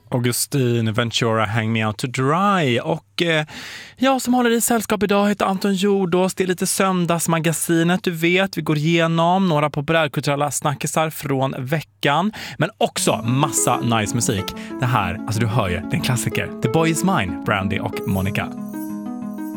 Augustin Ventura, Hang Me Out to Dry. Och jag som håller i sällskap idag heter Anton Jordås. Det är lite söndagsmagasinet, du vet. Vi går igenom några populärkulturella snackisar från veckan. Men också massa nice musik. Det här, alltså du hör ju, det är en klassiker. The Boy Is Mine, Brandy och Monica.